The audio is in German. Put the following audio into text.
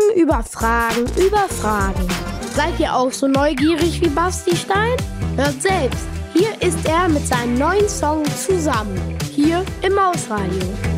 über Fragen über Fragen. Seid ihr auch so neugierig wie Basti Stein? Hört selbst, hier ist er mit seinem neuen Song Zusammen, hier im Mausradio.